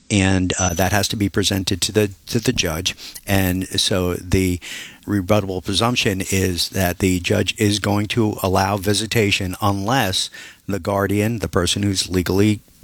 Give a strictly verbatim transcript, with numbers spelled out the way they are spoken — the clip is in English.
and uh, that has to be presented to the to the judge. And so the rebuttable presumption is that the judge is going to allow visitation unless the guardian, the person who's legally